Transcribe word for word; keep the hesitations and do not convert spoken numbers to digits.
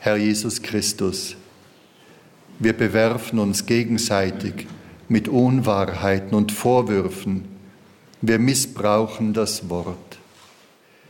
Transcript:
Herr Jesus Christus, wir bewerfen uns gegenseitig mit Unwahrheiten und Vorwürfen. Wir missbrauchen das Wort.